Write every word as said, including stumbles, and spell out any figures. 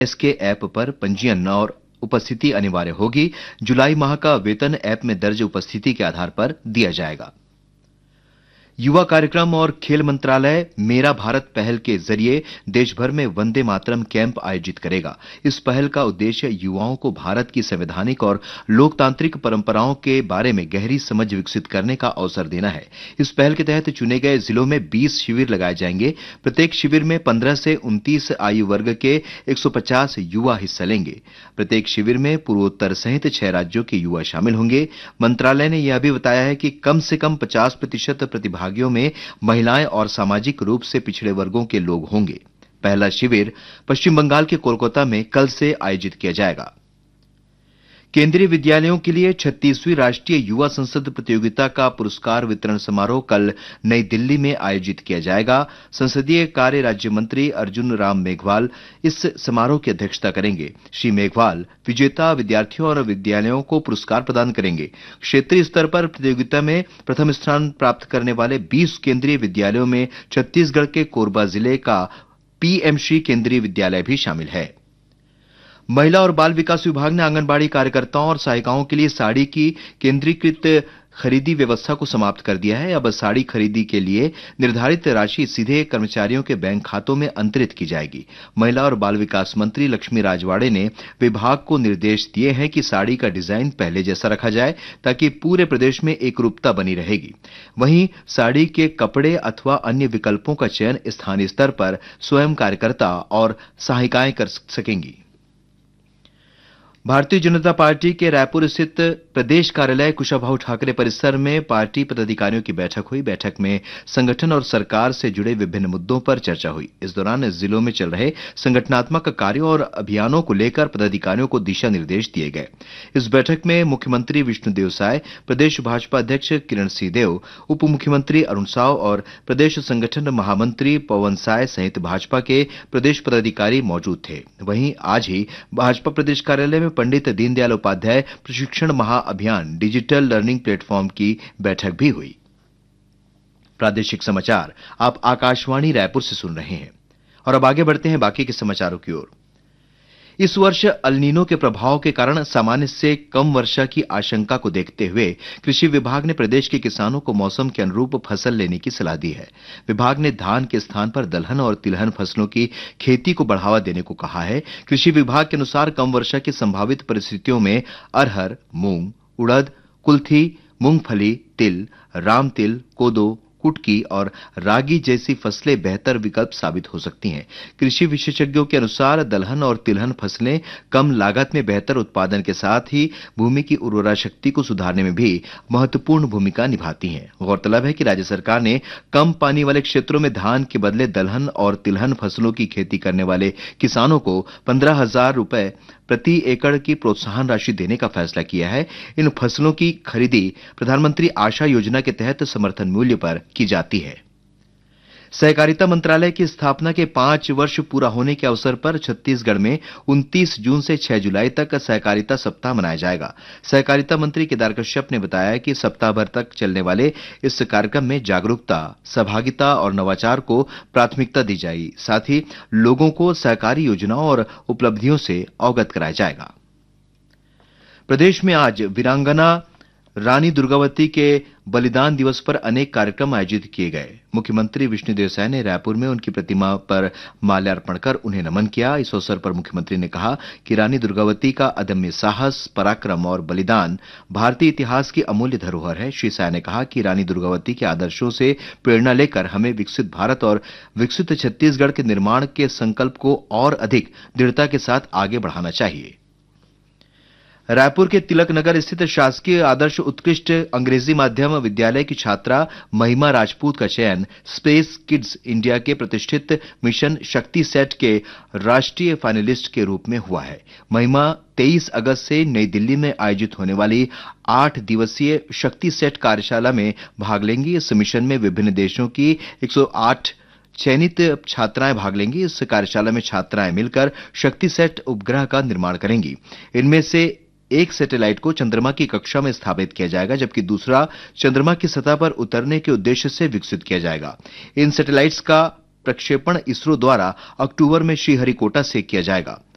इसके ऐप पर पंजीयन और उपस्थिति अनिवार्य होगी। जुलाई माह का वेतन ऐप में दर्ज उपस्थिति के आधार पर दिया जाएगा। युवा कार्यक्रम और खेल मंत्रालय मेरा भारत पहल के जरिए देश भर में वंदे मातरम कैंप आयोजित करेगा। इस पहल का उद्देश्य युवाओं को भारत की संवैधानिक और लोकतांत्रिक परंपराओं के बारे में गहरी समझ विकसित करने का अवसर देना है। इस पहल के तहत चुने गए जिलों में बीस शिविर लगाए जाएंगे। प्रत्येक शिविर में पंद्रह से उनतीस आयु वर्ग के एक सौ पचास युवा हिस्सा लेंगे। प्रत्येक शिविर में पूर्वोत्तर सहित छह राज्यों के युवा शामिल होंगे। मंत्रालय ने यह भी बताया है कि कम से कम पचास प्रतिशत प्रतिभागियों में महिलाएं और सामाजिक रूप से पिछड़े वर्गों के लोग होंगे। पहला शिविर पश्चिम बंगाल के कोलकाता में कल से आयोजित किया जाएगा। केंद्रीय विद्यालयों के लिए छत्तीसवीं राष्ट्रीय युवा संसद प्रतियोगिता का पुरस्कार वितरण समारोह कल नई दिल्ली में आयोजित किया जाएगा। संसदीय कार्य राज्य मंत्री अर्जुन राम मेघवाल इस समारोह की अध्यक्षता करेंगे। श्री मेघवाल विजेता विद्यार्थियों और विद्यालयों को पुरस्कार प्रदान करेंगे। क्षेत्रीय स्तर पर प्रतियोगिता में प्रथम स्थान प्राप्त करने वाले बीस केंद्रीय विद्यालयों में छत्तीसगढ़ के कोरबा जिले का पीएमश्री केंद्रीय विद्यालय भी शामिल है। महिला और बाल विकास विभाग ने आंगनबाड़ी कार्यकर्ताओं और सहायिकाओं के लिए साड़ी की केंद्रीकृत खरीदी व्यवस्था को समाप्त कर दिया है। अब साड़ी खरीदी के लिए निर्धारित राशि सीधे कर्मचारियों के बैंक खातों में अंतरित की जाएगी। महिला और बाल विकास मंत्री लक्ष्मी राजवाड़े ने विभाग को निर्देश दिए हैं कि साड़ी का डिजाइन पहले जैसा रखा जाए ताकि पूरे प्रदेश में एकरूपता बनी रहेगी। वहीं साड़ी के कपड़े अथवा अन्य विकल्पों का चयन स्थानीय स्तर पर स्वयं कार्यकर्ता और सहायिकाएं कर सकेंगी। भारतीय जनता पार्टी के रायपुर स्थित प्रदेश कार्यालय कुशाभाऊ ठाकरे परिसर में पार्टी पदाधिकारियों की बैठक हुई। बैठक में संगठन और सरकार से जुड़े विभिन्न मुद्दों पर चर्चा हुई। इस दौरान जिलों में चल रहे संगठनात्मक कार्यों और अभियानों को लेकर पदाधिकारियों को दिशा निर्देश दिए गए। इस बैठक में मुख्यमंत्री विष्णुदेव साय, प्रदेश भाजपा अध्यक्ष किरण सिंहदेव, उप मुख्यमंत्री अरुण साव और प्रदेश संगठन महामंत्री पवन साय सहित भाजपा के प्रदेश पदाधिकारी मौजूद थे। वहीं आज ही भाजपा प्रदेश कार्यालय में पंडित दीनदयाल उपाध्याय प्रशिक्षण महाअभियान डिजिटल लर्निंग प्लेटफॉर्म की बैठक भी हुई। प्रादेशिक समाचार आप आकाशवाणी रायपुर से सुन रहे हैं और अब आगे बढ़ते हैं बाकी के समाचारों की ओर। इस वर्ष अल-नीनो के प्रभाव के कारण सामान्य से कम वर्षा की आशंका को देखते हुए कृषि विभाग ने प्रदेश के किसानों को मौसम के अनुरूप फसल लेने की सलाह दी है। विभाग ने धान के स्थान पर दलहन और तिलहन फसलों की खेती को बढ़ावा देने को कहा है। कृषि विभाग के अनुसार कम वर्षा की संभावित परिस्थितियों में अरहर, मूंग, उड़द, कुल्थी, मूंगफली, तिल, राम तिल, कोदो, कुटकी और रागी जैसी फसलें बेहतर विकल्प साबित हो सकती हैं। कृषि विशेषज्ञों के अनुसार दलहन और तिलहन फसलें कम लागत में बेहतर उत्पादन के साथ ही भूमि की उर्वरा शक्ति को सुधारने में भी महत्वपूर्ण भूमिका निभाती हैं। गौरतलब है कि राज्य सरकार ने कम पानी वाले क्षेत्रों में धान के बदले दलहन और तिलहन फसलों की खेती करने वाले किसानों को पंद्रह हजार रुपए प्रति एकड़ की प्रोत्साहन राशि देने का फैसला किया है। इन फसलों की खरीदी प्रधानमंत्री आशा योजना के तहत समर्थन मूल्य पर की जाती है। सहकारिता मंत्रालय की स्थापना के पांच वर्ष पूरा होने के अवसर पर छत्तीसगढ़ में उनतीस जून से छह जुलाई तक सहकारिता सप्ताह मनाया जाएगा। सहकारिता मंत्री केदार कश्यप ने बताया कि सप्ताह भर तक चलने वाले इस कार्यक्रम में जागरूकता, सहभागिता और नवाचार को प्राथमिकता दी जाएगी। साथ ही लोगों को सहकारी योजनाओं और उपलब्धियों से अवगत कराया जाएगा। प्रदेश में आज वीरांगना रानी दुर्गावती के बलिदान दिवस पर अनेक कार्यक्रम आयोजित किए गए। मुख्यमंत्री विष्णुदेव साय ने रायपुर में उनकी प्रतिमा पर माल्यार्पण कर उन्हें नमन किया। इस अवसर पर मुख्यमंत्री ने कहा कि रानी दुर्गावती का अदम्य साहस, पराक्रम और बलिदान भारतीय इतिहास की अमूल्य धरोहर है। श्री साय ने कहा कि रानी दुर्गावती के आदर्शों से प्रेरणा लेकर हमें विकसित भारत और विकसित छत्तीसगढ़ के निर्माण के संकल्प को और अधिक दृढ़ता के साथ आगे बढ़ाना चाहिए। रायपुर के तिलक नगर स्थित शासकीय आदर्श उत्कृष्ट अंग्रेजी माध्यम विद्यालय की छात्रा महिमा राजपूत का चयन स्पेस किड्स इंडिया के प्रतिष्ठित मिशन शक्ति सेट के राष्ट्रीय फाइनलिस्ट के रूप में हुआ है। महिमा तेईस अगस्त से नई दिल्ली में आयोजित होने वाली आठ दिवसीय शक्ति सेट कार्यशाला में भाग लेंगी। इस मिशन में विभिन्न देशों की एक सौ आठ चयनित छात्राएं भाग लेंगी। इस कार्यशाला में छात्राएं मिलकर शक्ति सेट उपग्रह का निर्माण करेंगी। इनमें से एक सैटेलाइट को चंद्रमा की कक्षा में स्थापित किया जाएगा, जबकि दूसरा चंद्रमा की सतह पर उतरने के उद्देश्य से विकसित किया जाएगा। इन सैटेलाइट्स का प्रक्षेपण इसरो द्वारा अक्टूबर में श्रीहरिकोटा से किया जाएगा।